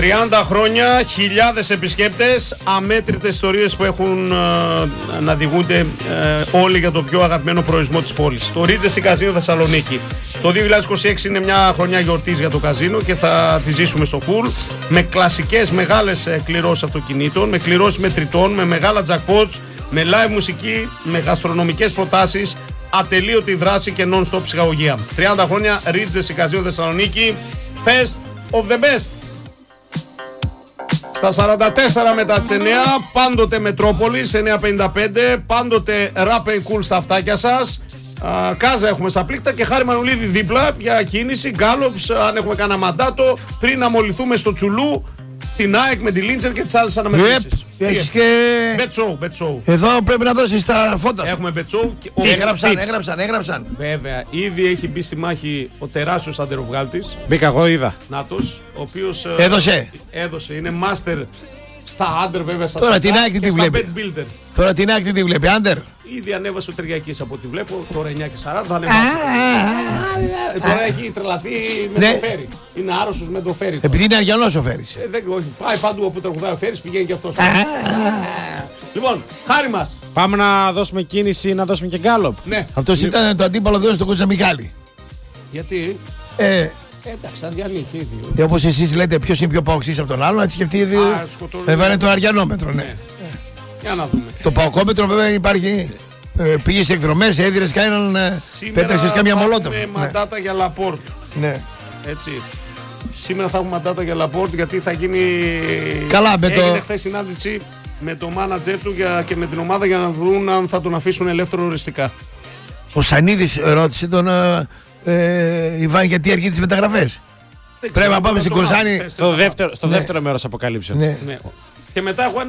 30 χρόνια, χιλιάδες επισκέπτες, αμέτρητες ιστορίες που έχουν να διηγούνται όλοι για το πιο αγαπημένο προορισμό της πόλης. Το Regency Casino Θεσσαλονίκη. Το 2026 είναι μια χρονιά γιορτής για το καζίνο και θα τη ζήσουμε στο full. Με κλασικές μεγάλες κληρώσεις αυτοκινήτων, με κληρώσεις μετρητών, με μεγάλα jackpots, με live μουσική, με γαστρονομικές προτάσεις, ατελείωτη δράση και non-stop ψυχαγωγία. 30 χρόνια Regency Casino Θεσσαλονίκη. Best of the best. Στα 44 μετά τις 9, πάντοτε Μετρόπολης 955, πάντοτε Rap and Cool στα αυτάκια σας. Κάζα έχουμε στα πλήκτα και Χάρη Μανουλίδη δίπλα για κίνηση, γκάλοψ, αν έχουμε κανένα μαντάτο, πριν να μολυθούμε στο Τσουλού, την ΑΕΚ με τη Λίντσερ και τις άλλες αναμετρήσεις. Έχεις και... Bet show. Εδώ πρέπει να δώσεις τα φώτα. Έχουμε bet show. Έγραψαν. Βέβαια, ήδη έχει μπει στη μάχη ο τεράστιος αντεροβγάλτης. Μπήκα, εγώ είδα. Νάτος, ο οποίος Έδωσε. είναι master στα άντερ, βέβαια. Τώρα την ΑΕΚ τι βλέπει. Τώρα την ΑΕΚ τι βλέπει, άντερ. Ήδη ανέβασε ο Τεριακής από ό,τι βλέπω. Τώρα 9:40 θα ανέβασε. Τώρα έχει τρελαθεί με το φέρι. Είναι άρρωστος με το φέρι. Επειδή είναι αριανός ο Φέρης. Όχι, πάει παντού όπου τραγουδάει ο Φέρης, πηγαίνει και αυτός. Λοιπόν, Χάρη μας. Πάμε να δώσουμε κίνηση, να δώσουμε και γκάλοπ. Ναι. Αυτός ήταν το αντίπαλο δέος του Κούτσα Μιχάλη. Γιατί? Εντάξει, αδιανή και οι δύο. Όπως εσείς λέτε, ποιος είναι πιο παοξής από τον άλλον, έτσι και αυτοί οι δύο. Έβαλε το αριανόμετρο, ναι. Για να δούμε. Το παοκόμετρο βέβαια υπάρχει. Πήγες σε εκδρομές, έδιρες κανέναν. Πέταξες καμιά μολότοφ. Έχουμε μαντάτα για Λαπόρτ. Ναι. Έτσι. Σήμερα θα έχουμε μαντάτα για Λαπόρτ γιατί θα γίνει. Καλά, έγινε χθες συνάντηση με το μάνατζερ του και με την ομάδα για να δουν αν θα τον αφήσουν ελεύθερο οριστικά. Ο Σανίδης ρώτησε τον Ιβάν γιατί αργεί τις μεταγραφές. Πρέπει να πάμε στην Κοζάνη. Στο δεύτερο μέρος αποκαλύψε. Ναι. Και μετά έχω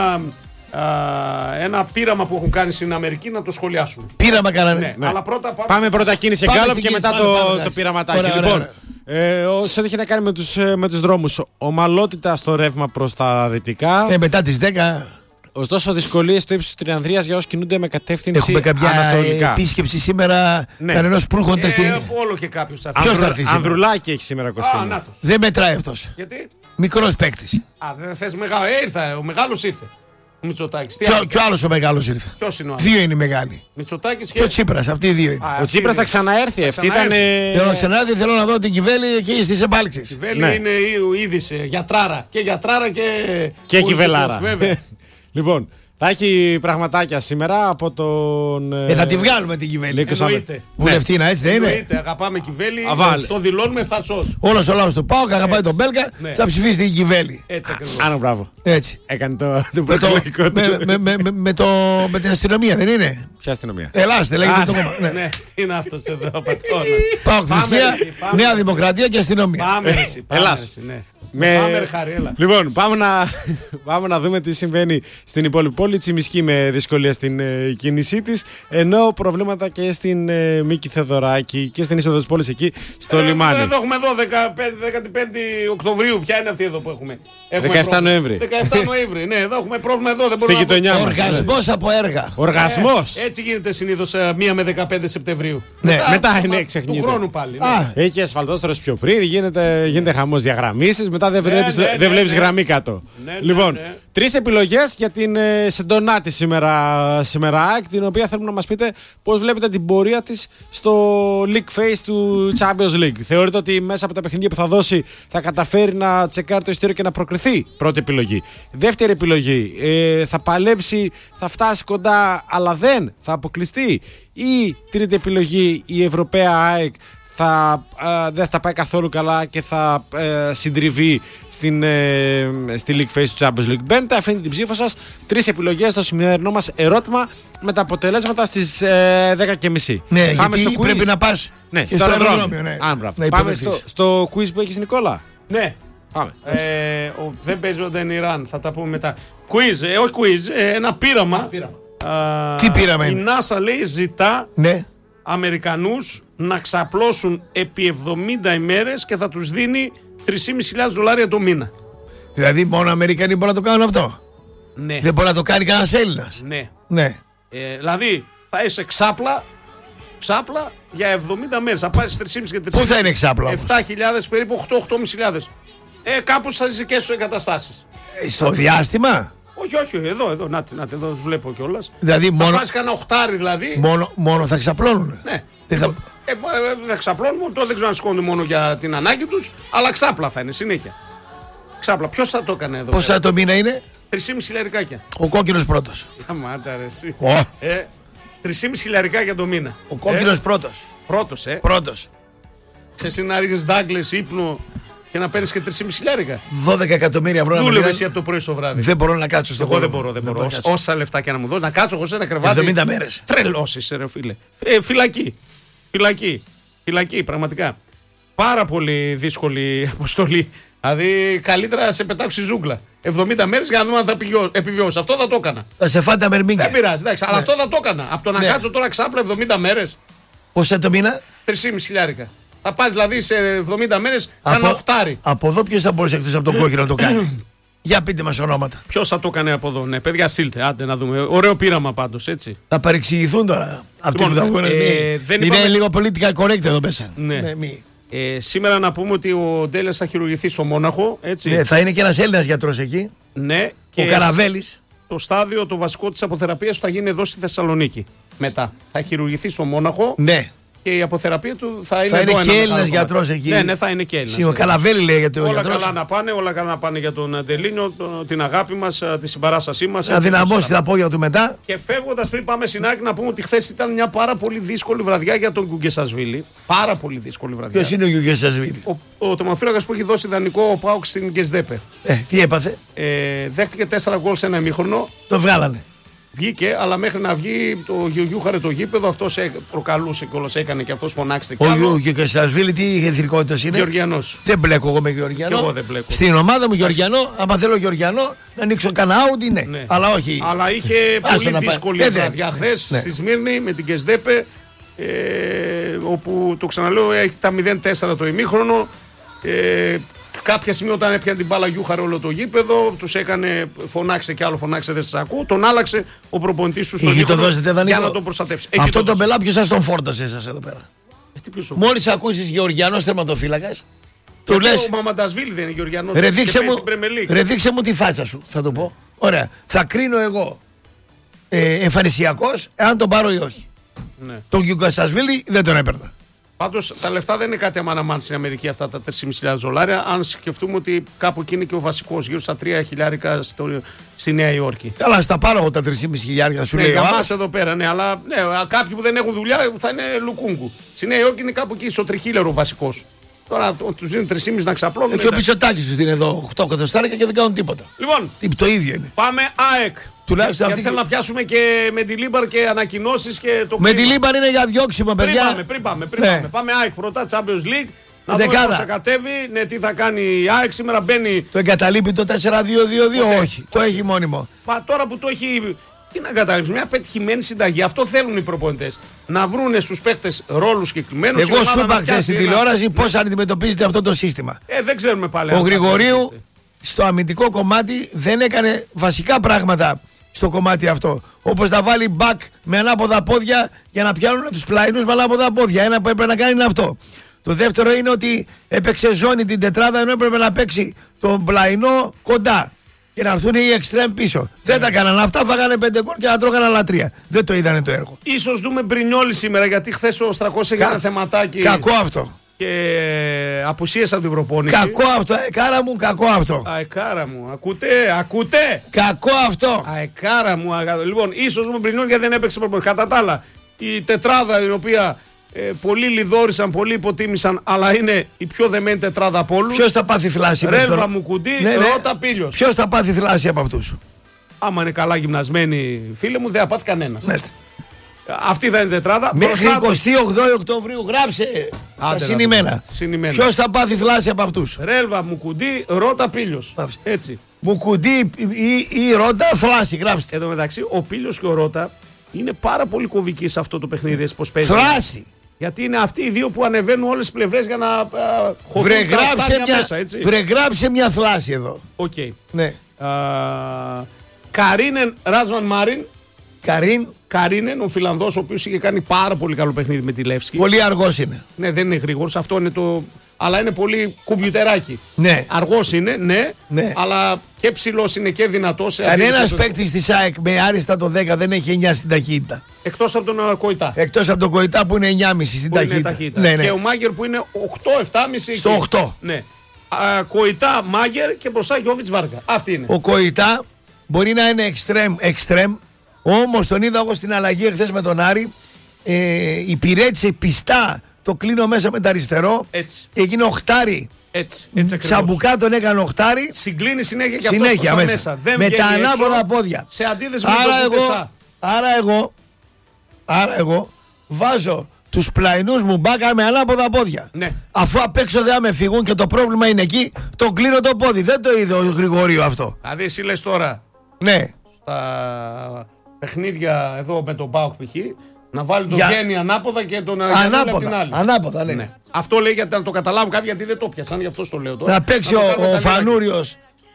ένα πείραμα που έχουν κάνει στην Αμερική να το σχολιάσουμε. Πείραμα κάνανε. Ναι. Αλλά πρώτα πάμε πρώτα κίνηση και γκάλοπ και μετά το πειραματάκι. Λοιπόν, όσο είχε να κάνει με τους δρόμους, ομαλότητα στο ρεύμα προς τα δυτικά. Μετά τις 10. Ωστόσο, δυσκολίες στο ύψος της Τριανδρίας για όσους κινούνται με κατεύθυνση έχουμε κάποια ανατολικά. Επίσκεψη σήμερα κανενός προύχοντα στην. Όλο και κάποιος θα Ποιος θα έρθει σήμερα? Ανδρουλάκη έχει σήμερα κοστούμι. Δεν μετράει αυτός. Γιατί? Μικρός παίκτης. Δεν θες μεγάλο. Ήρθε, ο μεγάλος ήρθε. Ο Μητσοτάκης. Κι ο άλλος ο μεγάλος ήρθε. Ποιος είναι ο άλλος? Δύο είναι οι μεγάλοι. Μητσοτάκης και ο Τσίπρας. Αυτοί οι δύο είναι. Ο Τσίπρας θα ξαναέρθει. Αυτή ήταν. Θέλω να ξανάρθει, θέλω να δω την Κιβέλη εκεί στις επάλξεις. Η Κιβέλη είναι είδηση γιατράρα. Και γιατράρα και Κιβελάρα. Λοιπόν. Θα έχει πραγματάκια σήμερα από τον. Θα τη βγάλουμε την Κιβέλη. Βουλευτήνα, έτσι δεν είναι? Εννοείται, αγαπάμε Κιβέλη. Το δηλώνουμε ευθαρσώς. Όλος ο λαός του ΠΑΟΚ αγαπάει τον Μπέλκα. Θα ψηφίσει την Κιβέλη. Έτσι ακριβώς. Άρα, μπράβο. Έτσι. Έκανε το προεκλογικό του. Με την αστυνομία, δεν είναι? Ποια αστυνομία? Ελλάστε, λέγεται το κόμμα. Ναι, τι είναι αυτός εδώ ο πατώνας. ΠΑΟΚ, θρησκεία, Νέα Δημοκρατία και αστυνομία. Πάμε εσύ. Πάμε Χάρη, έλα. Λοιπόν, πάμε να δούμε τι συμβαίνει στην υπόλοιπη πόλη. Τσιμισκή με δυσκολία στην κίνησή της, ενώ προβλήματα και στην Μίκη Θεοδωράκη και στην είσοδο της πόλης εκεί στο λιμάνι. Εδώ έχουμε εδώ 15 Οκτωβρίου. Ποια είναι αυτή εδώ που έχουμε? 17 Νοέμβρη. 17 Νοέμβρη. Ναι, εδώ έχουμε πρόβλημα εδώ. Στη γειτονιά μας. Οργασμός από έργα. Οργασμός. Έτσι γίνεται συνήθως 1 με 15 Σεπτεμβρίου. Μετά είναι ξεχνιέται. Του χρόνου πάλι. Έχει ασφαλτόστρος πιο πριν, γίνεται χαμός διαγραμμίσεις. Μετά δεν βλέπεις γραμμή κάτω. Λοιπόν, 3 επιλογές για την Σεντονάτη σήμερα, την οποία θέλουμε να μας πείτε πώς βλέπετε την πορεία της στο League Phase του Champions League. Θεωρείτε ότι μέσα από τα παιχνίδια που θα δώσει θα καταφέρει να τσεκάρει το ειστήριο και να προκριθεί? Πρώτη επιλογή. Δεύτερη επιλογή, θα παλέψει, θα φτάσει κοντά αλλά δεν θα αποκλειστεί? Ή τρίτη επιλογή, η Ευρωπαία ΑΕΚ δεν θα πάει καθόλου καλά και θα συντριβεί στη League Phase του Champions League? Μπαίνετε, αφήνετε την ψήφο σας. 3 επιλογές στο σημερινό μας ερώτημα με τα αποτελέσματα στις 10:30. Ναι, πάμε γιατί πρέπει να πας στο αεροδρόμιο. Πάμε στο quiz που έχεις, Νικόλα. Ναι. Πάμε. Δεν παίζει ο Ντενιράν, θα τα πούμε μετά. Quiz, όχι quiz, ένα πείραμα. Τι πείραμα η είναι? NASA λέει ζητά Αμερικανούς να ξαπλώσουν επί 70 ημέρες και θα τους δίνει $3.500 το μήνα. Δηλαδή μόνο Αμερικανοί μπορούν να το κάνουν αυτό? Ναι. Δεν μπορεί να το κάνει κανένας Έλληνας? Ναι. Δηλαδή θα είσαι ξάπλα για 70 μέρες. Θα πάρεις 3.500 και 4.000. Πού θα είναι ξάπλα όμως? 7.000 περίπου, 8.500. Κάπου στις δικές σου εγκαταστάσεις. Στο διάστημα. Όχι, εδώ, να εδώ τους βλέπω κιόλας. Δηλαδή θα πας κανένα οχτάρι δηλαδή. Μόνο θα ξαπλώνουν. Ναι. Δεν θα ξαπλώνουν, τώρα δεν ξέρω αν σηκώνουν μόνο για την ανάγκη τους, αλλά ξάπλα θα είναι συνέχεια. Ξάπλα. Ποιος θα το έκανε εδώ? Πόσα το μήνα είναι? 3,5 χιλιαρικάκια. Ο κόκκινος πρώτος. Σταμάτα ρε εσύ. 3,5 χιλιαρικάκια το μήνα. Ο κόκκινος πρώτος. Πρώτος. Ξέρεις να ρίχνεις δάγκλες, ύπνο και να παίρνεις και 3,5 χιλιάρικα. 12 εκατομμύρια ευρώ. Δούλευε εσύ από το πρωί στο βράδυ. Δεν μπορώ να κάτσω στο Εγώ δεν μπορώ. Όσα λεφτά και να μου δώσει, να κάτσω εγώ σε ένα κρεβάτι. 70 μέρες. Τρελός είσαι ρε φίλε. Φυλακή, πραγματικά. Πάρα πολύ δύσκολη αποστολή. Δηλαδή καλύτερα σε πετάξω στη ζούγκλα. 70 μέρες για να δούμε αν θα επιβιώσει. Αυτό θα το έκανα. Θα σε φάτε τα μερμήγκια. Δεν πειράζει, εντάξει, αλλά αυτό θα το έκανα. Από το να κάτσω τώρα ξάπλα 70 μέρες. Πόσα το μήνα? 3,5 χιλιάρικα. Θα πάει δηλαδή σε 70 μέρες κάνα οχτάρι. Από εδώ ποιος θα μπορούσε εκτός από τον κόκκινο να το κάνει? Για πείτε μας ονόματα. Ποιος θα το έκανε από εδώ? Ναι, παιδιά, στείλτε. Άντε να δούμε. Ωραίο πείραμα πάντως, έτσι. Θα παρεξηγηθούν τώρα αυτοί που θα βγουν. Είναι λίγο political correct εδώ μέσα. Ναι. Σήμερα να πούμε ότι ο Ντέλες θα χειρουργηθεί στο Μόναχο. Έτσι. Ναι, θα είναι και ένας Έλληνας γιατρός εκεί. Ναι. Ο Καραβέλης. Το στάδιο, το βασικό της αποθεραπείας θα γίνει εδώ στη Θεσσαλονίκη. Μετά θα χειρουργηθεί στο Μόναχο. Ναι. Και η αποθεραπεία του θα είναι. Θα είναι και Έλληνας γιατρός εκεί. Ναι, θα είναι και Έλληνας. Ο Καραβέλη λέει για το όλα γιατρός. Όλα καλά να πάνε για τον Ντελίνιο, την αγάπη μας, τη συμπαράστασή μας. Να δυναμώσει τα πόδια του μετά. Και φεύγοντας πριν πάμε στην άκρη να πούμε ότι χθες ήταν μια πάρα πολύ δύσκολη βραδιά για τον Γκουγκεσασβίλη. Πάρα πολύ δύσκολη βραδιά. Ποιος είναι ο Γκουγκεσασβίλη? Ο τερματοφύλακας που έχει δώσει ιδανικό ο ΠΑΟΚ στην Γκεσδέπε. Τι έπαθε? Δέχτηκε 4 γκολ σε ένα ημίχρονο. Το βγάλανε. Βγήκε, αλλά μέχρι να βγει το γιουγιούχαρε το γήπεδο. Αυτός προκαλούσε και όλος έκανε και αυτός φωνάξτε κι άλλο. Ο Γκουγκεσασβίλη τι εθνικότητας είναι? Γεωργιανός. Δεν μπλέκω εγώ με Γεωργιανό. Και εγώ δεν μπλέκω. Στην ομάδα μου Γεωργιανό, άμα θέλω Γεωργιανό, να ανοίξω κανένα άουντι, ναι. Αλλά όχι. Αλλά είχε πολύ δύσκολη βραδιά χθες στη Σμύρνη με την Γκεσδέπε. Όπου το ξαναλέω έχει τα 0-4 το ημίχρονο. Κάποια στιγμή όταν έπιανε την μπάλα γιούχαρε όλο το γήπεδο, τους έκανε φωνάξε κι άλλο, φωνάξε δεν σας ακούω, τον άλλαξε ο προπονητής του στο γήπεδο για να τον προστατεύσει. Αυτό τον πελά ποιος σας τον φόρτωσε εσάς εδώ πέρα? Μόλις ακούσεις Γεωργιανός τερματοφύλακας, του λες ο Μαμαντασβίλη δεν είναι Γεωργιανός? Ρε δείξε μου τη φάτσα σου, θα το πω. Ωραία, θα κρίνω εγώ εμφανισιακός εάν τον πάρω ή όχι. Τον Γκουγκεσασβίλη δεν τον έπαιρνα. Πάντως τα λεφτά δεν είναι κάτι αμαναμάν στην Αμερική αυτά τα $3.500. Αν σκεφτούμε ότι κάπου εκεί είναι και ο βασικός, γύρω στα 3 χιλιάρικα στη Νέα Υόρκη. Καλά, στα πάρω εγώ τα 3.500 σου λέει. Για μας εδώ πέρα, ναι, αλλά κάποιοι που δεν έχουν δουλειά θα είναι λουκούγκου. Στη Νέα Υόρκη είναι κάπου εκεί στο τριχίλερο βασικός. Τώρα τους δίνουν 3.500 να ξαπλώνουν. Και ο Πιτσοτάκης τους δίνει εδώ 8 εκατοστάρικα και δεν κάνουν τίποτα. Λοιπόν, το ίδιο είναι. Πάμε ΑΕΚ. Γιατί θέλω να πιάσουμε και με τη Λίμπαρ και ανακοινώσεις και το με τη Λίμπαρ είναι για διώξιμο, παιδιά. Πριν πάμε. Πάμε ΑΕΚ πρώτα, Champions League. Να δούμε πώς θα κατέβει, τι θα κάνει η ΑΕΚ. Σήμερα μπαίνει. Το εγκαταλείπει το 4-2-2-2, όχι. Το έχει μόνιμο. Μα τώρα που το έχει. Τι να εγκαταλείψει, μια πετυχημένη συνταγή. Αυτό θέλουν οι προπονητές. Να βρούνε στους παίχτες ρόλους συγκεκριμένους. Εγώ σου είπα χθες στην τηλεόραση πώς αντιμετωπίζεται αυτό το σύστημα. Δεν ξέρουμε πάλι. Ο Γρηγορίου στο αμυντικό κομμάτι δεν έκανε βασικά πράγματα στο κομμάτι αυτό. Όπως να βάλει μπακ με ανάποδα πόδια για να πιάνουν τους πλαϊνούς με ανάποδα πόδια. Ένα που έπρεπε να κάνει είναι αυτό. Το δεύτερο είναι ότι έπαιξε ζώνη την τετράδα ενώ έπρεπε να παίξει τον πλαϊνό κοντά και να έρθουν οι εξτρέμ πίσω. Δεν τα κάνανε αυτά, φάγανε 5 γκολ και να τρώγανε άλλα 3. Δεν το είδανε το έργο. Ίσως δούμε Μπρινιόλι σήμερα γιατί χθες ο Στρακός είχε ένα θεματάκι. Κακό αυτό. Και απουσίασα από την προπόνηση. Κακό αυτό, αεκάρα μου, κακό αυτό. Αεκάρα μου, ακούτε. Κακό αυτό. Αεκάρα μου, λοιπόν, ίσως μου Μπρινιόλι γιατί δεν έπαιξε προπόνηση. Κατά τα άλλα, η τετράδα η οποία πολλοί λιδόρισαν, πολλοί υποτίμησαν, αλλά είναι η πιο δεμένη τετράδα από όλους. Ποιος θα πάθει θλάση? Ρέλβα μου κουντί, Ρώτα Πήλιος. Ποιος θα πάθει θλάση από αυτούς? Άμα είναι καλά γυμνασμένοι φίλοι μου, δεν θα πάθει κανένας. Αυτή θα είναι η τετράδα. Μέχρι 28 Οκτωβρίου γράψε τα συνημένα. Ποιος θα πάθει θλάση από αυτούς? Ρέλβα, Μουκουντή, Ρώτα, Πήλιος. Έτσι. Μουκουντή ή Ρώτα, θλάση, γράψτε. Εδώ μεταξύ ο Πήλιος και ο Ρώτα είναι πάρα πολύ κομβικοί σε αυτό το παιχνίδι. Πώς παίζει. Θλάση. Γιατί είναι αυτοί οι δύο που ανεβαίνουν όλες τις πλευρές για να χωθούν Βρε γράψε μια θλάση εδώ. Οκ. Ναι. Καρίνεν Ράσμαν Μάριν. Καρίνεν, ο Φιλανδός, ο οποίος είχε κάνει πάρα πολύ καλό παιχνίδι με τη Λεύσκη. Πολύ αργός είναι. Ναι, δεν είναι γρήγορος. Αυτό είναι αλλά είναι πολύ κουμπιουτεράκι. Ναι. Αργός είναι, ναι, αλλά και ψηλός είναι και δυνατός. Κανένας παίκτης της ΑΕΚ με άριστα το 10 δεν έχει 9 στην ταχύτητα. Εκτός από τον Κοϊτά. Εκτός από τον Κοϊτά που είναι 9,5 στην ταχύτητα. Ναι. Και ο Μάγκερ που είναι 8-7,5. Στο 8. Ναι. Κοϊτά, Μάγκερ και μπροστά Γιώβιτς Βάργα. Αυτή είναι. Ο Κοϊτά μπορεί να είναι εξτρέμ, όμως τον είδα εγώ στην αλλαγή χθες με τον Άρη. Υπηρέτησε πιστά το κλείνω μέσα με το αριστερό. Έτσι. Έγινε οχτάρι. Έτσι Τσαμπουκά τον έκανε οχτάρι. Συγκλίνει συνέχεια και αυτό μέσα. Δεν με τα ανάποδα πόδια. Σε αντίθεση με τον Κουτεσά. Άρα εγώ βάζω τους πλαϊνούς μου μπάκα με ανάποδα πόδια. Ναι. Αφού απ' έξω δεν με φύγουν και το πρόβλημα είναι εκεί, το κλείνω το πόδι. Δεν το είδε ο Γρηγορίου αυτό. Δηλαδή εσύ λες τώρα. Ναι. Στα παιχνίδια εδώ με τον ΠΑΟΚ π.χ. να βάλει τον Γέννη ανάποδα και τον Γιάννη από την άλλη. Ανάποδα, ναι. Αυτό λέει γιατί να το καταλάβουν κάποιοι, γιατί δεν το πιασαν, γι' αυτό το λέω τώρα. Να παίξει ο Φανούριος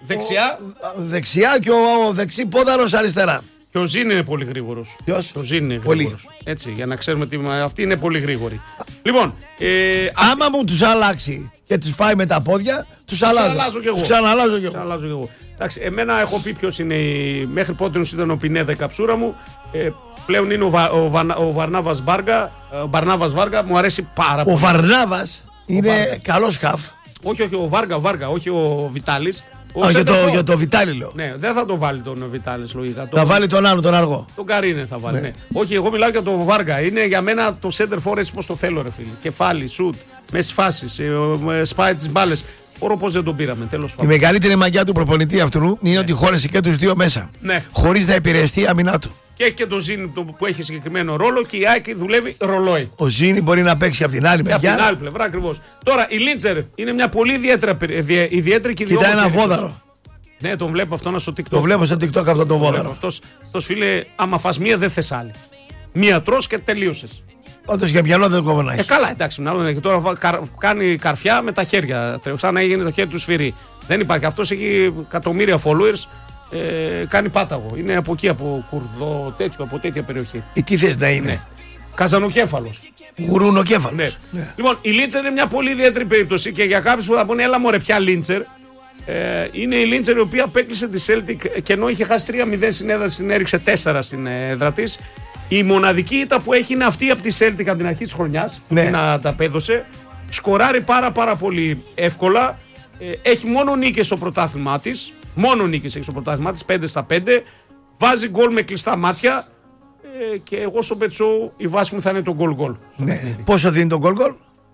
δεξιά και ο δεξί πόδαρος αριστερά. Και ο Ζήν είναι πολύ γρήγορος. Ποιος? Ο Ζήν είναι γρήγορος. Έτσι, για να ξέρουμε τι. Αυτή είναι πολύ γρήγορη. Λοιπόν. Άμα μου τους αλλάξει και τους πάει με τα πόδια, τους αλλάζω κι εγώ. Τους αλλάζω κι εγώ. Εντάξει, εμένα έχω πει ποιος είναι. Μέχρι πότε ήταν ο Πινέδα η καψούρα μου. Πλέον είναι ο Βαρνάβας Βάργα. Μου αρέσει πάρα πολύ. Ο Βαρνάβας είναι καλός χαφ. Όχι, ο Βάργα, όχι ο Βιτάλης. Για το Βιτάλη λέω. Ναι, δεν θα το βάλει τον Βιτάλης λογικά. Θα βάλει τον άλλο, τον αργό. Τον Καρίνε θα βάλει. Ναι. Όχι, εγώ μιλάω για τον Βάργα. Είναι για μένα το center for έτσι πως το θέλω, ρε φίλε. Κεφάλι, σουτ, μέση φάσεις, σπάει τις μπάλες. Μπορώ πως δεν τον πήραμε, τέλος πάντων. Η μεγαλύτερη μαγιά του προπονητή αυτού είναι ότι χώρεσε και τους δύο μέσα. Ναι. Χωρίς να επηρεαστεί η αμυνά του. Και έχει και τον Ζήνη που έχει συγκεκριμένο ρόλο και η Άκη δουλεύει ρολόι. Ο Ζήνη μπορεί να παίξει από την άλλη μεριά. Από την άλλη πλευρά ακριβώς. Τώρα η Λίντσερ είναι μια πολύ ιδιαίτερη και κοιτάει ένα βόδαρο. Ναι, τον βλέπω αυτό στο TikTok. Το βλέπω στο TikTok αυτό το βόδαρο. Αυτός φίλε, άμα φας μία δεν θες άλλη. Μία τρως και τελείωσες. Όντως για μυαλό δεν κόβω να έχει. Καλά, εντάξει, μυαλό δεν έχει. Τώρα κάνει καρφιά με τα χέρια. Σαν να έγινε το χέρι του σφυρί. Δεν υπάρχει. Αυτός έχει εκατομμύρια followers. Κάνει πάταγο. Είναι από εκεί, από Κουρδό, από τέτοια περιοχή. Τι θες να είναι? Ναι. Καζανοκέφαλος. Γουρουνοκέφαλος. Ναι. Λοιπόν, η Λίντσερ είναι μια πολύ ιδιαίτερη περίπτωση και για κάποιους που θα πούνε, έλα μωρέ, πια Λίντσερ. Είναι η Λίντσερ η οποία απέκλεισε τη Celtic και ενώ είχε χάσει 3-0 στην έδρα, την έριξε 4 στην έδρα της. Η μοναδική ήττα που έχει είναι αυτή από τη Celtic από την αρχή της χρονιάς. Ναι. Να τα πέδωσε. Σκοράρει πάρα πολύ εύκολα. Έχει μόνο νίκες στο πρωτάθλημά της. Μόνο νίκες έχει στο πρωτάθλημά της, 5-5. Βάζει γκολ με κλειστά μάτια. Και εγώ στο Πετσό η βάση μου θα είναι το γκολ. Ναι. Πόσο δίνει το γκολ?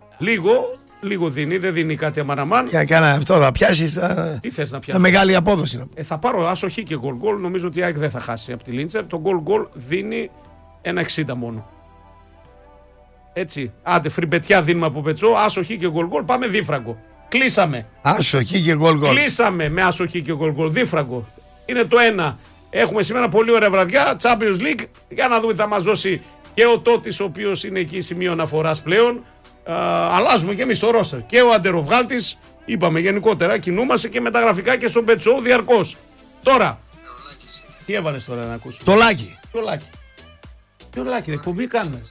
Λίγο δίνει, δεν δίνει κάτι αμαναμάν. Και αυτό θα πιάσεις. Τι θες να πιάσεις? Μεγάλη απόδοση. Θα πάρω άσοχη και γκολ. Νομίζω ότι η ΑΕΚ δεν θα χάσει από τη Λίντσερ. Το γκολ δίνει 1,60 μόνο. Έτσι. Άντε, φριμπετιά δίνουμε από Πετσό. Άσοχη και γκολ. Πάμε δίφραγκο. Κλείσαμε. Άσοχη και γκολ. Κλείσαμε με άσοχη και γκολ. Δίφραγκο. Είναι το ένα. Έχουμε σήμερα πολύ ωραία βραδιά. Champions League. Για να δούμε τι θα μας δώσει και ο Τότης, ο οποίος είναι εκεί σημείο αναφοράς πλέον. Αλλάζουμε και εμείς το ρόστερ. Και ο Αντεροβγάλτης, είπαμε γενικότερα, κινούμαστε και με τα γραφικά και στον Πετσό διαρκώς. Τώρα, τι έβαλες τώρα να ακούσεις? Το Λάκι. Ποιο Λάκι, εκπομπή κάνουμε.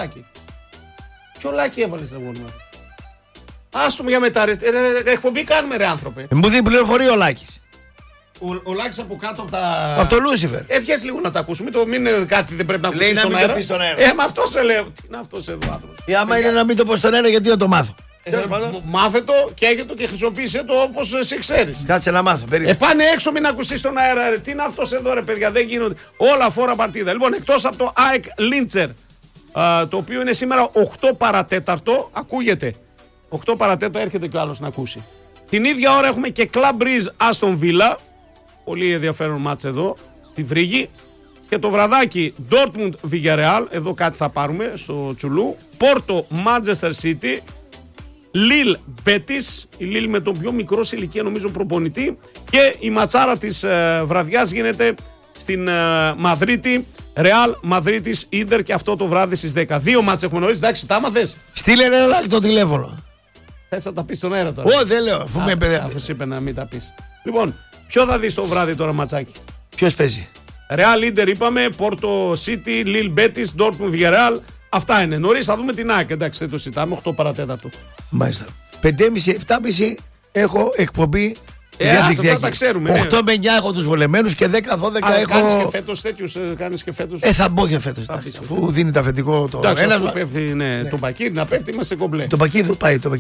Ποιο Λάκι έβαλες να βγούμε? Άστο μου για μετά, εκπομπή κάνουμε ρε άνθρωπε. Μου δίνει πληροφορία ο Λάκης. Ο Λάκης από κάτω από τα. Από το Λούσιφερ. Βγες λίγο να τα ακούσουμε. Μην είναι κάτι δεν πρέπει να ακούσει. Λέει να μην το πει στον αέρα. Με αυτό σε λέω. Τι είναι αυτό εδώ άνθρωπος? Άμα είναι να μην το πω στον αέρα, γιατί να το μάθω. Μάθε το και έχετε το και χρησιμοποίησε το όπως εσύ ξέρεις. Κάτσε να μάθω. Πάνε έξω, μην ακουστεί στον αέρα. Ρε. Τι είναι αυτό εδώ, ρε παιδιά, δεν γίνονται. Όλα φόρα παρτίδα. Λοιπόν, εκτός από το ΑΕΚ Λίντσερ, το οποίο είναι σήμερα 8 παρατέταρτο, ακούγεται. 8 παρατέταρτο έρχεται και ο άλλος να ακούσει. Την ίδια ώρα έχουμε και Club Breeze Aston Villa. Πολύ ενδιαφέρον μάτς εδώ στη Βρύγη. Και το βραδάκι Dortmund Villarreal. Εδώ κάτι θα πάρουμε στο Τσουλού. Πόρτο Manchester City. Lille Betis. Η Lille με τον πιο μικρό σε ηλικία νομίζω προπονητή. Και η ματσάρα της βραδιάς γίνεται στην Μαδρίτη. Real Μαδρίτης Ίντερ και αυτό το βράδυ στις 10. 2 μάτς έχουμε νωρίς. Εντάξει, τα άμαθες. Στείλε ένα like το τηλέφωνο. Θες να τα πεις στον αέρα τώρα? Όχι, δεν λέω. Αφού με παιδεύει. Αφού είπε να μην τα πεις. Λοιπόν, ποιο θα δεις το βράδυ τώρα ματσάκι? Ποιος παίζει? Real Ίντερ είπαμε, Πόρτο City, Lille Betis, Dortmund Villarreal. Αυτά είναι. Νωρίς θα δούμε την ΑΕΚ. Εντάξει, δεν το συζητάμε. 8 παρατέταρτο. Μάλιστα. 5,5-7,5 έχω εκπομπή. Αυτά τα ξέρουμε. 8 με 9 έχω τους βολεμένους και 10-12 έχω. Κάνεις και φέτος τέτοιους, κάνεις και φέτος. Θα μπω και φέτος. Αφού δίνει το αφεντικό το ένα. Αφού πέφτει το Μπακίρι, να πέφτει, είμαστε κομπλέ. Το Μπακίδου πάει. Το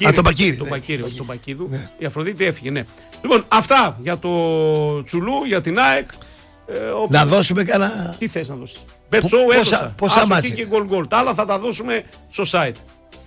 Μπακίδου. Η Αφροδίτη έφυγε, ναι. Λοιπόν, αυτά για το Τσουλού, για την ΑΕΚ. Να δώσουμε κανένα. Τι θες να δώσεις? Μπετσόου έδωσα. Πόσα μάτια. Και γκολ. Τα άλλα θα τα δώσουμε στο site.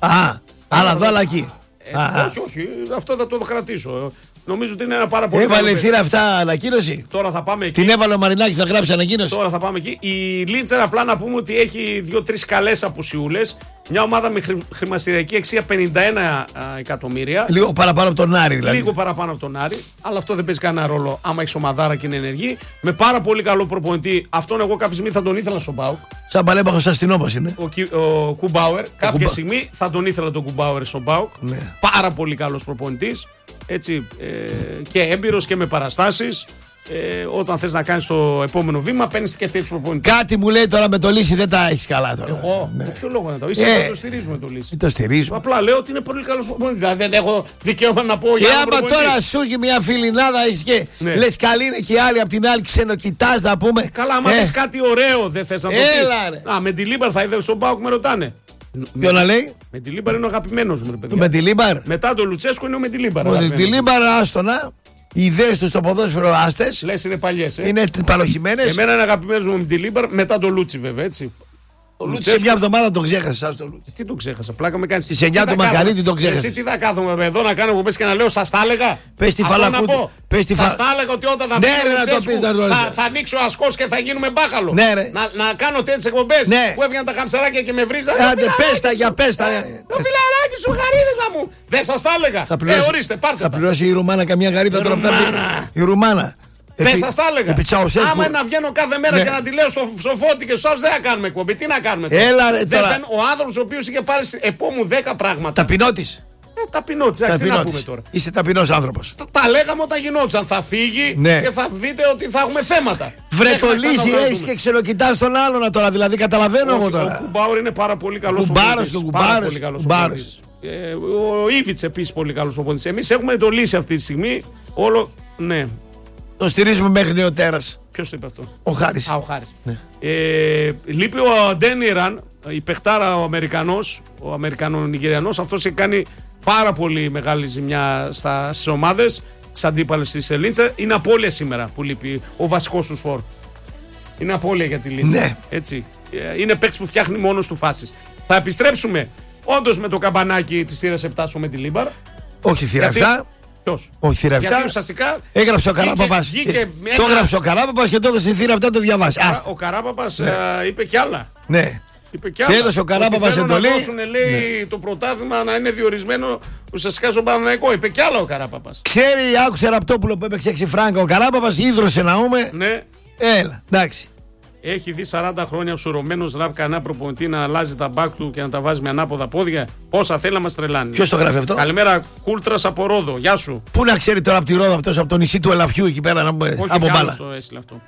Άλλα εδώ, άλλα εκεί. Όχι, αυτό θα το κρατήσω. Νομίζω ότι είναι ένα πάρα πολύ. Έβαλε η θύρα αυτά ανακοίνωση. Τώρα θα πάμε εκεί. Την έβαλε ο Μαρινάκης να γράψει ανακοίνωση. Τώρα θα πάμε εκεί. Η Λίντσερ, απλά να πούμε ότι έχει 2-3 καλές απουσιούλες. Μια ομάδα με χρηματιστηριακή αξία 51 εκατομμύρια. Λίγο παραπάνω από τον Άρη δηλαδή. Λίγο παραπάνω από τον Άρη. Αλλά αυτό δεν παίζει κανένα ρόλο άμα έχει ομαδάρα και είναι ενεργή. Με πάρα πολύ καλό προπονητή. Αυτόν εγώ κάποια στιγμή θα τον ήθελα στον ΠΑΟΚ. Σαν παλέμαχος αστυνόμος είναι. Ο Κουμπάουερ. Κάποια στιγμή θα τον ήθελα τον Κουμπάουερ στον ΠΑΟΚ. Ναι. Πάρα πολύ καλός προπονητής. Έτσι, και έμπειρος και με παραστάσεις. Όταν θες να κάνεις το επόμενο βήμα, παίρνεις και τέτοιους προπονητές. Κάτι μου λέει τώρα με το Λύση δεν τα έχεις καλά τώρα. Εγώ, με ποιο λόγο να το είσαι, το στηρίζουμε το Λύση. Το στηρίζουμε. Απλά λέω ότι είναι πολύ καλός προπονητής. Δηλαδή δεν έχω δικαίωμα να πω για άμα τώρα σου έχει μια φιλινάδα έχεις και λες καλή είναι και οι άλλοι απ' την άλλη ξενοκοιτάς να πούμε. Καλά, άμα λες κάτι ωραίο δεν θες να το πεις. Με τη Λίμπαρ θα ήθελες στον ΠΑΟΚ, με ρωτάνε. Ποιο να λέει? Με τη Λίμπαρ είναι ο αγαπημένος μου, ρε παιδιά. Με τη Λίμπαρ. Μετά τον Λουτσέσκο είναι ο με τη Λίμπαρ. Με τη Λίμπαρ, άστονα. Οι ιδέες του στο ποδόσφαιρο άστες. Λες είναι παλιές. Είναι παλοχημένες. Εμένα είναι αγαπημένος μου με τη Λίμπαρ, μετά τον Λούτσι βέβαια, έτσι. Το Λούτσι σε μια εβδομάδα τον ξέχασα. Τι τον ξέχασα, πλάκα με κάνεις. Στις 9 του Μαργαρίτη τον ξέχασα. Εσύ τι θα κάθομαι εδώ να κάνω που πες και να λέω σας τα έλεγα. Πες τη φαλακούδα. Σας τα έλεγα ότι όταν θα θα ανοίξω ασκός και θα γίνουμε μπάχαλο. Να κάνω τέτοιες εκπομπές που έβγαιναν τα χαμσαράκια και με βρίζανε. Άντε πέστα για πέστα. Το φιλαράκι σου γαρίδες μου. Δεν σας τα έλεγα. Ορίστε, πάρτε. Θα πληρώσει η Ρουμάνα καμιά γαρίδα τώρα που θα έρθει. Η Ρουμάνα. Δεν σας τα έλεγα. Άμα να βγαίνω κάθε μέρα και να τη λέω στο Φώτη και στους άλλους, δεν θα κάνουμε εκπομπή. Τι να κάνουμε τώρα. Έλα ρε τώρα. Ο άνθρωπος ο οποίος είχε πάρει επόμου 10 πράγματα. Ταπεινότης. Ταπεινότης. Τι να πούμε τώρα. Είσαι ταπεινός άνθρωπος. Τα λέγαμε όταν γινόντουσαν. Θα φύγει και θα δείτε ότι θα έχουμε θέματα. Βρε το Λύση έχεις και ξενοκοιτάς τον άλλον τώρα. Δηλαδή καταλαβαίνω εγώ τώρα. Ο Κουμπάουρ είναι πάρα πολύ καλός προπονητής. Ο Ήβιτς επίσης πολύ καλός προπονητής. Εμείς έχουμε το Λύση αυτή τη στιγμή. Όλο. Ναι. Το στηρίζουμε μέχρι νεοτέρας. Ποιος το είπε αυτό? Ο Χάρης. Ο Χάρης. Ναι. Λείπει ο Ντένιραν, η παιχτάρα ο Αμερικανός, ο Αμερικανο-Νιγηριανός. Αυτός έχει κάνει πάρα πολύ μεγάλη ζημιά στις ομάδες, τις αντίπαλες της Λίντσερ. Είναι απώλεια σήμερα που λείπει ο βασικός του φορ. Είναι απώλεια για τη Λίντσερ. Ναι. Έτσι. Είναι παίκτης που φτιάχνει μόνος του φάσεις. Θα επιστρέψουμε όντως με το καμπανάκι της θύρας 7 με τη Λίμπαρ. Όχι θύρα 7. Όχι θύρα 7. Γιατί ουσιαστικά έγραψε ο Καράπαπας. Το έγραψε ο Καράπαπας και το έδωσε θύρα 7 το διαβάσει. Ο Καράπαπας είπε κι άλλα. Ναι. Είπε κι άλλα. Και έδωσε ο Καράπαπας εντολή. Λέει το πρωτάθλημα να είναι διορισμένο ουσιαστικά στον Παναθηναϊκό. Είπε κι άλλα ο Καράπαπας. Ξέρει, άκουσε Ραπτόπουλο που έπαιξε 6 φράγκα ο Καράπαπας, ίδρωσε να ούμε. Ναι. Έλα, εντάξει. Έχει δει 40 χρόνια ψουρωμένος ραπ κανένα προπονητή να αλλάζει τα μπακ του και να τα βάζει με ανάποδα πόδια. Πόσα θέλει να μας τρελάνει. Ποιος το γράφει αυτό? Καλημέρα, Κούλτρας από Ρόδο. Γεια σου. Πού να ξέρει τώρα από τη Ρόδο αυτός, από το νησί του Ελαφιού εκεί πέρα να πούμε. Όχι, από μπάλα. Το έστειλε αυτό.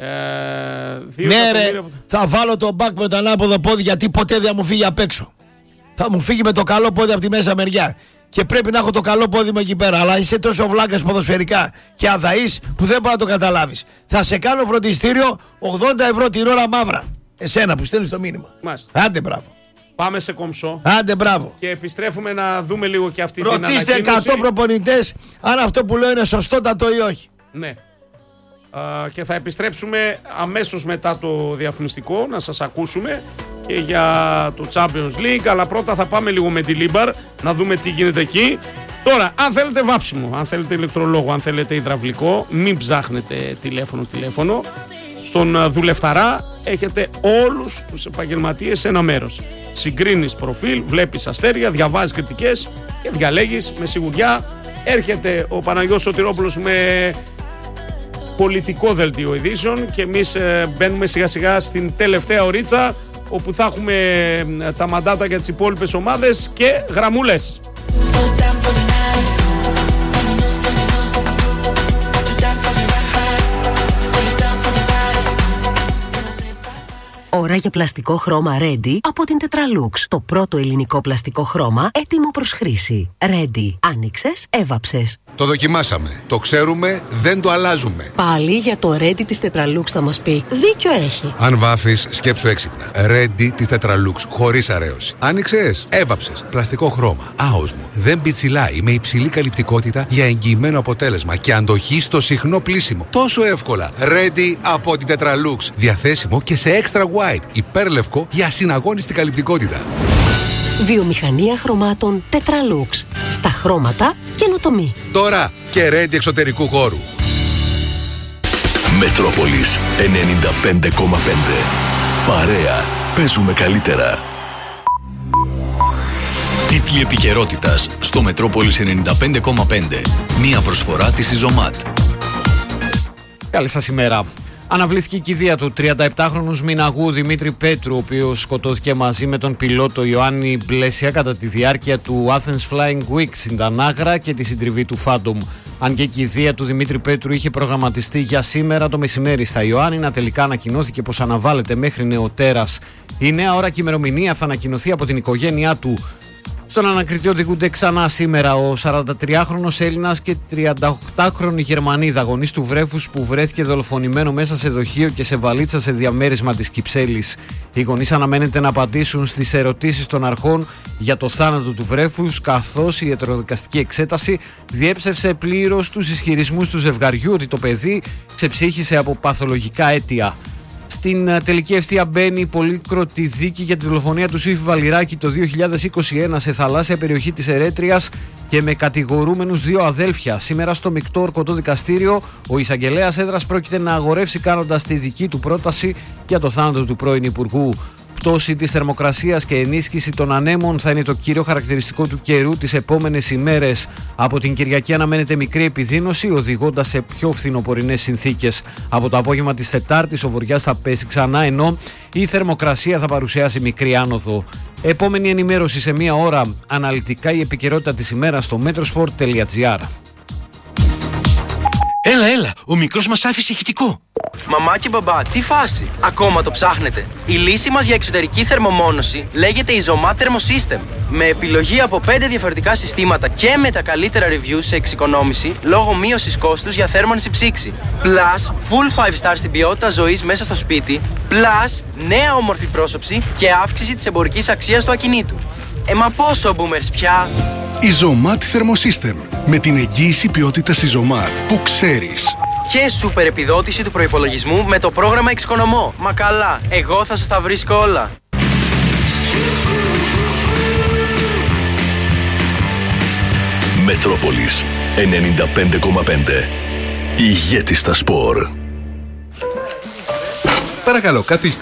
Ναι, ρε, θα βάλω το μπακ με το ανάποδο πόδι γιατί ποτέ δεν μου φύγει απ' έξω. Θα μου φύγει με το καλό πόδι από τη μέσα μεριά. Και πρέπει να έχω το καλό πόδι μου εκεί πέρα. Αλλά είσαι τόσο βλάκας ποδοσφαιρικά και αδαής που δεν μπορεί να το καταλάβεις. Θα σε κάνω φροντιστήριο 80 ευρώ την ώρα μαύρα. Εσένα που στέλνεις το μήνυμα. Μάλιστα. Άντε μπράβο. Πάμε σε κομψό. Άντε μπράβο. Και επιστρέφουμε να δούμε λίγο και αυτή την ανακοίνωση. Ρωτήστε 100 προπονητές αν αυτό που λέω είναι σωστότατο ή όχι. Ναι. Και θα επιστρέψουμε αμέσως μετά το διαφημιστικό να σας ακούσουμε και για το Champions League, αλλά πρώτα θα πάμε λίγο με τη Λίμπαρ να δούμε τι γίνεται εκεί. Τώρα, αν θέλετε βάψιμο, αν θέλετε ηλεκτρολόγο, αν θέλετε υδραυλικό, μην ψάχνετε τηλέφωνο. Στον δουλευταρά έχετε όλους τους επαγγελματίες σε ένα μέρος. Συγκρίνεις προφίλ, βλέπεις αστέρια, διαβάζεις κριτικές και διαλέγεις με σιγουριά. Έρχεται ο Παναγιώτης Σωτηρόπουλος με πολιτικό δελτίο ειδήσεων και εμείς μπαίνουμε σιγά σιγά στην τελευταία ωρίτσα όπου θα έχουμε τα μαντάτα για τις υπόλοιπες ομάδες και γραμμούλες. Ώρα για πλαστικό χρώμα Ready από την Tetralux. Το πρώτο ελληνικό πλαστικό χρώμα έτοιμο προς χρήση. Ready. Άνοιξες, έβαψες. Το δοκιμάσαμε. Το ξέρουμε, δεν το αλλάζουμε. Πάλι για το Ready της Tetralux θα μας πει. Δίκιο έχει. Αν βάφεις, σκέψου έξυπνα. Ready της Tetralux, χωρίς αρέωση. Άνοιξες, έβαψες. Πλαστικό χρώμα. Άοσμο. Δεν πιτσιλάει. Με υψηλή καλυπτικότητα για εγγυημένο αποτέλεσμα και αντοχή στο συχνό πλύσιμο. Τόσο εύκολα. Ready από την Tetralux. Διαθέσιμο και σε extra white. Υπέρλευκο για ασυναγώνιστη καλυπτικότητα. Βιομηχανία χρωμάτων Tetralux. Στα χρώματα καινοτομή. Τώρα και Ready εξωτερικού χώρου. Μετρόπολης 95,5. Παρέα. Παίζουμε καλύτερα. Τίτλοι επικαιρότητας στο Μετρόπολης 95,5. Μία προσφορά της Ιζωμάτ. Καλή σας ημέρα. Αναβλήθηκε η κηδεία του 37χρονου μηναγού Δημήτρη Πέτρου, ο οποίος σκοτώθηκε μαζί με τον πιλότο Ιωάννη Μπλέσια κατά τη διάρκεια του Athens Flying Week στην Τανάγρα και τη συντριβή του Phantom. Αν και η κηδεία του Δημήτρη Πέτρου είχε προγραμματιστεί για σήμερα το μεσημέρι στα Ιωάννινα, τελικά ανακοινώθηκε πως αναβάλλεται μέχρι νεοτέρας. Η νέα ώρα και ημερομηνία θα ανακοινωθεί από την οικογένειά του. Στον ανακριτή οδηγούνται ξανά σήμερα ο 43χρονος Έλληνας και 38χρονη Γερμανίδα, γονείς του βρέφους που βρέθηκε δολοφονημένο μέσα σε δοχείο και σε βαλίτσα σε διαμέρισμα της Κυψέλης. Οι γονείς αναμένεται να απαντήσουν στις ερωτήσεις των αρχών για το θάνατο του βρέφους, καθώς η ιατροδικαστική εξέταση διέψευσε πλήρως τους ισχυρισμούς του ζευγαριού ότι το παιδί ξεψύχησε από παθολογικά αίτια. Στην τελική ευθεία μπαίνει η πολύκροτη δίκη για τη δολοφονία του Σύφη Βαλιράκη το 2021 σε θαλάσσια περιοχή της Ερέτριας και με κατηγορούμενους δύο αδέλφια. Σήμερα στο μεικτό ορκωτό δικαστήριο ο εισαγγελέας έδρας πρόκειται να αγορεύσει κάνοντας τη δική του πρόταση για το θάνατο του πρώην Υπουργού. Πτώση της θερμοκρασίας και ενίσχυση των ανέμων θα είναι το κύριο χαρακτηριστικό του καιρού τις επόμενες ημέρες. Από την Κυριακή αναμένεται μικρή επιδείνωση, οδηγώντας σε πιο φθινοπορεινές συνθήκες. Από το απόγευμα της Τετάρτης ο βοριάς θα πέσει ξανά, ενώ η θερμοκρασία θα παρουσιάσει μικρή άνοδο. Επόμενη ενημέρωση σε μία ώρα. Αναλυτικά η επικαιρότητα της ημέρας στο metrosport.gr. Έλα, ο μικρός μας άφησε ηχητικό. Μαμά και μπαμπά, τι φάση, ακόμα το ψάχνετε? Η λύση μας για εξωτερική θερμομόνωση λέγεται Izomat Thermosystem. Με επιλογή από 5 διαφορετικά συστήματα και με τα καλύτερα reviews σε εξοικονόμηση λόγω μείωσης κόστους για θέρμανση ψήξη. Plus, full 5 star στην ποιότητα ζωής μέσα στο σπίτι. Plus, νέα όμορφη πρόσωψη και αύξηση της εμπορικής αξίας του ακινήτου. Μα πόσο boomers πια? Izomat Thermosystem. Με την εγγύηση ποιότητας Izomat που ξέρεις. Και σούπερ επιδότηση του προϋπολογισμού με το πρόγραμμα Εξοικονομώ. Μα καλά, εγώ θα σας τα βρίσκω όλα. Μετρόπολης 95,5. Ηγέτης στα σπορ. Παρακαλώ, καθίστε.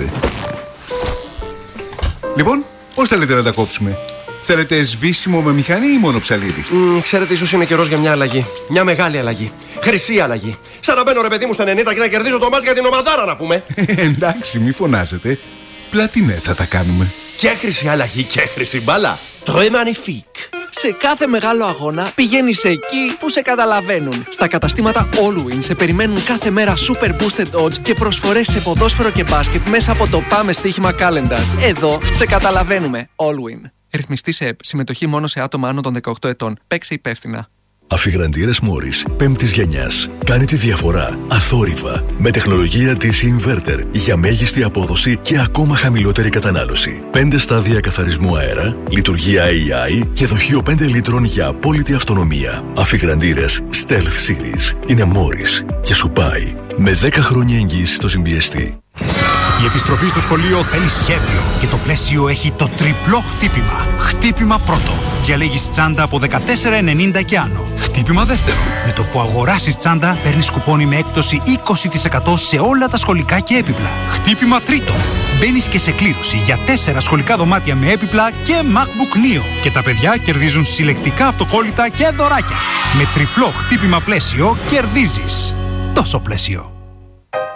Λοιπόν, πώς θέλετε να τα κόψουμε? Θέλετε σβήσιμο με μηχανή ή μόνο ψαλίδι? Ξέρετε, ίσως είναι καιρός για μια αλλαγή. Μια μεγάλη αλλαγή. Χρυσή αλλαγή. Σαν να μπαίνω ρε παιδί μου στα 90 και να κερδίζω το μάτς για την ομαδάρα, να πούμε. Εντάξει, μη φωνάζετε. Πλατινέ θα τα κάνουμε. Και χρυσή αλλαγή και χρυσή μπάλα. Très magnifique. Σε κάθε μεγάλο αγώνα πηγαίνεις εκεί που σε καταλαβαίνουν. Στα καταστήματα Allwin σε περιμένουν κάθε μέρα super boosted odds και προσφορές σε ποδόσφαιρο και μπάσκετ μέσα από το Πάμε Στοίχημα Calendar. Εδώ σε καταλαβαίνουμε. Allwin. Ρυθμιστή σε ΕΠ. Συμμετοχή μόνο σε άτομα άνω των 18 ετών. Παίξε υπεύθυνα. Αφιγραντήρες Μόρις 5ης γενιάς. Κάνει τη διαφορά αθόρυβα με τεχνολογία DC Inverter για μέγιστη απόδοση και ακόμα χαμηλότερη κατανάλωση. 5 στάδια καθαρισμού αέρα, λειτουργία AI και δοχείο 5 λίτρων για απόλυτη αυτονομία. Αφιγραντήρες Stealth Series είναι Μόρις και σου πάει με 10 χρόνια εγγύηση στο συμπιεστή. Η επιστροφή στο σχολείο θέλει σχέδιο και το πλαίσιο έχει το τριπλό χτύπημα. Χτύπημα πρώτο. Διαλέγεις τσάντα από 14,90 και άνω. Χτύπημα δεύτερο. Με το που αγοράσεις τσάντα παίρνεις κουπόνι με έκπτωση 20% σε όλα τα σχολικά και έπιπλα. Χτύπημα τρίτο. Μπαίνεις και σε κλήρωση για 4 σχολικά δωμάτια με έπιπλα και MacBook Neo. Και τα παιδιά κερδίζουν συλλεκτικά αυτοκόλλητα και δωράκια. Με τριπλό χτύπημα πλαίσιο κερδίζεις. Τόσο πλαίσιο.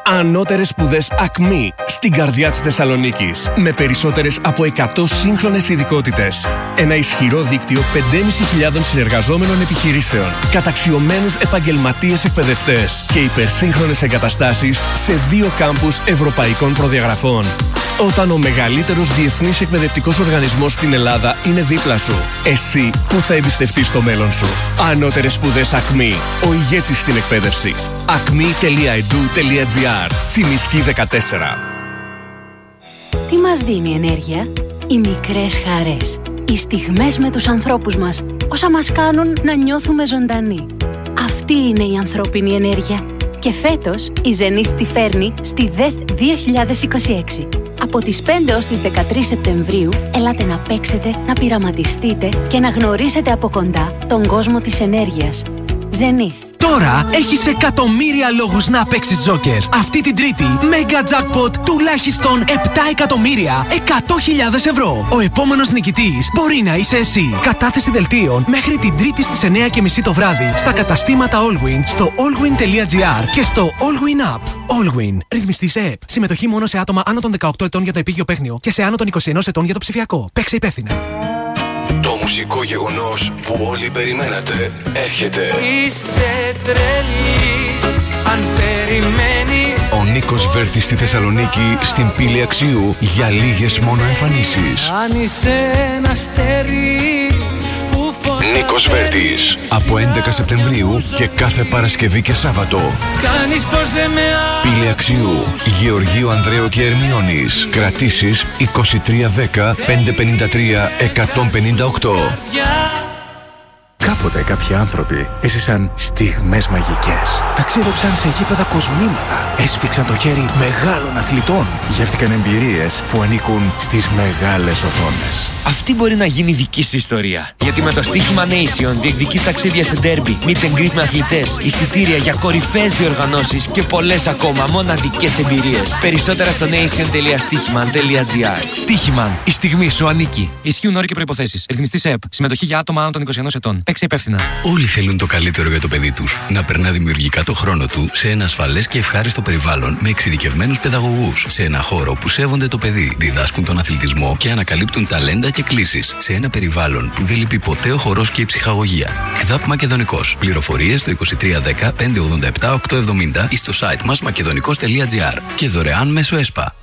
Ανώτερες σπουδές ΑΚΜΗ στην καρδιά της Θεσσαλονίκης. Με περισσότερες από 100 σύγχρονες ειδικότητες. Ένα ισχυρό δίκτυο 5.500 συνεργαζόμενων επιχειρήσεων. Καταξιωμένους επαγγελματίες εκπαιδευτές. Και υπερσύγχρονες εγκαταστάσεις σε 2 κάμπους ευρωπαϊκών προδιαγραφών. Όταν ο μεγαλύτερος διεθνής εκπαιδευτικός οργανισμός στην Ελλάδα είναι δίπλα σου, εσύ που θα εμπιστευτείς το μέλλον σου. Ανώτερες σπουδές ΑΚΜΗ. Ο ηγέτης στην εκπαίδευση. acme.edu.gr. Τσιμισκή 14. Τι μας δίνει ενέργεια? Οι μικρές χαρές. Οι στιγμές με τους ανθρώπους μας. Όσα μας κάνουν να νιώθουμε ζωντανοί. Αυτή είναι η ανθρώπινη ενέργεια. Και φέτος η Zenith τη φέρνει στη ΔΕΘ 2026. Από τις 5 ως τις 13 Σεπτεμβρίου, ελάτε να παίξετε, να πειραματιστείτε και να γνωρίσετε από κοντά τον κόσμο της ενέργειας. Zenith. Τώρα έχεις εκατομμύρια λόγους να παίξεις Joker. Αυτή την Τρίτη, Mega Jackpot τουλάχιστον 7 εκατομμύρια 100.000 ευρώ. Ο επόμενος νικητής μπορεί να είσαι εσύ. Κατάθεση δελτίων μέχρι την Τρίτη στις 9:30 το βράδυ στα καταστήματα Allwyn, στο allwyn.gr και στο Allwyn App. Allwyn. Ρυθμιστής ΕΕΠ. Συμμετοχή μόνο σε άτομα άνω των 18 ετών για το επίγειο παίχνιο και σε άνω των 21 ετών για το ψηφιακό. Παίξε υπεύθυνα. Το μουσικό γεγονός που όλοι περιμένατε έρχεται. Είσαι τρελή, αν περιμένεις. Ο Νίκος Βέρτης στη Θεσσαλονίκη, στην Πύλη Αξίου, για λίγες μόνο εμφανίσεις. Αν είσαι ένα αστέρι που φως. Νίκος Βέρτης, από 11 Σεπτεμβρίου και κάθε Παρασκευή και Σάββατο. Κάνεις πως δεν με Πύλη Αξίου, Γεωργίου Ανδρέου και Ερμιώνης. Κρατήσεις 2310 553 158. Κάποτε κάποιοι άνθρωποι έζησαν στιγμές μαγικές. Ταξίδεψαν σε γήπεδα κοσμήματα. Έσφιξαν το χέρι μεγάλων αθλητών. Γεύτηκαν εμπειρίες που ανήκουν στις μεγάλες οθόνες. Αυτή μπορεί να γίνει δική σου ιστορία. Γιατί με το στοίχημα Nation διεκδικείς ταξίδια σε ντέρμπι, meet and greet με αθλητές, εισιτήρια για κορυφαίες διοργανώσεις και πολλές ακόμα μοναδικές εμπειρίες. Περισσότερα στο nation.stichiman.gr. Στοίχημαν. Η στιγμή σου ανήκει. Ισχύουν όροι και προϋποθέσεις. Ρυθμιστής ΕΕΠ. Συμμετοχή για άτομα άνω των 21 ετών. Παίξε υπεύθυνα. Όλοι θέλουν το καλύτερο για το παιδί τους. Να περνά δημιουργικά το χρόνο του σε ένα ασφαλές και ευχάριστο περιβάλλον με εξειδικευμένους παιδαγωγούς. Σε ένα χώρο που σέβονται το παιδί, διδάσκουν τον αθλητισμό και ανακαλύπτουν ταλέντα και κλήσεις. Σε ένα περιβάλλον που δεν λείπει ποτέ ο χορός και η ψυχαγωγία. ΚΔΑΠ Μακεδονικός. Πληροφορίες στο 2310 587 870 ή στο site μας μακεδονικός.gr και δωρεάν μέσω ΕΣΠΑ.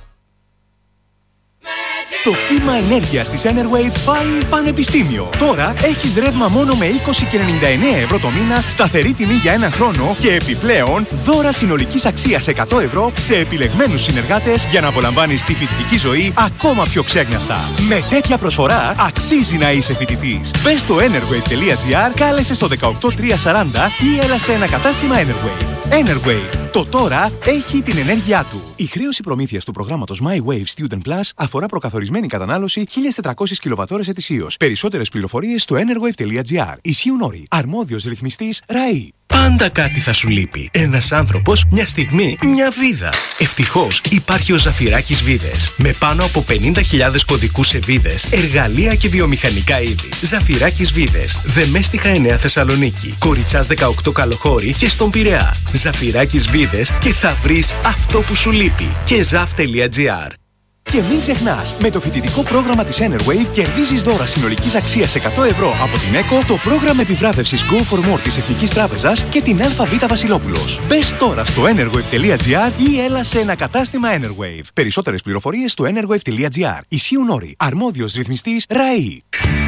Το κύμα ενέργειας της Enerwave πάει πανεπιστήμιο. Τώρα έχεις ρεύμα μόνο με 20,99 ευρώ το μήνα, σταθερή τιμή για ένα χρόνο και επιπλέον δώρα συνολικής αξίας 100 ευρώ σε επιλεγμένους συνεργάτες για να απολαμβάνεις τη φοιτητική ζωή ακόμα πιο ξέγνιαστα. Με τέτοια προσφορά αξίζει να είσαι φοιτητής. Μπες στο enerwave.gr, κάλεσε στο 18340 ή έλα σε ένα κατάστημα Enerwave. Enerwave. Το τώρα έχει την ενέργειά του. Η χρέωση προμήθειας του προγράμματος My Wave Student Plus αφορά προκαθορισμένη κατανάλωση 1.400 κιλοβατώρες ετησίως. Περισσότερες πληροφορίες στο enerwave.gr. Ισχύουν όροι. Αρμόδιος ρυθμιστής ΡΑΗ. Πάντα κάτι θα σου λείπει. Ένας άνθρωπος, μια στιγμή, μια βίδα. Ευτυχώς υπάρχει ο Ζαφυράκης Βίδες. Με πάνω από 50.000 κωδικούς σε βίδες, εργαλεία και βιομηχανικά είδη. Ζαφυράκης Βίδες. Δεμέστιχα 9 Θεσσαλονίκη. Κοριτσάς 18 Καλοχώρη και στον Πειραιά. Ζαφυράκης Βίδες και θα βρεις αυτό που σου λείπει. Και zaf.gr. Και μην ξεχνάς, με το φοιτητικό πρόγραμμα της Enerwave κερδίζεις δώρα συνολικής αξίας 100 ευρώ από την ΕΚΟ, το πρόγραμμα επιβράβευσης Go for More της Εθνικής Τράπεζας και την ΑΒ Βασιλόπουλος. Μπες τώρα στο enerwave.gr ή έλα σε ένα κατάστημα Enerwave. Περισσότερες πληροφορίες στο enerwave.gr. Ισχύουν όροι. Αρμόδιος ρυθμιστής ΡΑΗ.